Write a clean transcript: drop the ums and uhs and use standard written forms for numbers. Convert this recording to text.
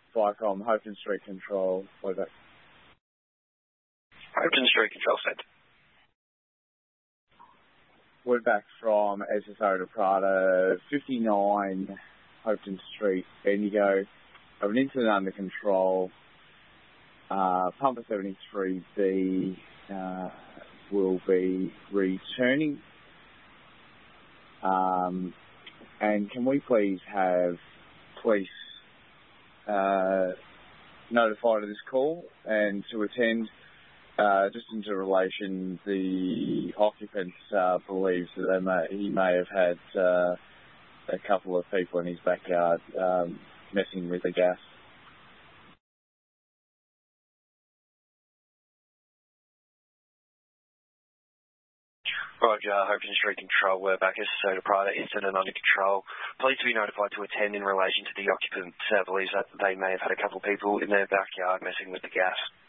Vicom, Hopton Street Control. What about? Hopton Street Control Centre. We're back from SSO to Prada, 59 Hopton Street, Bendigo. Have an incident under control. Pumper 73B will be returning. And can we please have police notified of this call and to attend? Just into relation, the occupant believes that he may have had a couple of people in his backyard messing with the gas. Roger, Hopton Street Control, we're back as Soda Prada, incident under control. Please be notified to attend in relation to the occupant believes that they may have had a couple of people in their backyard messing with the gas.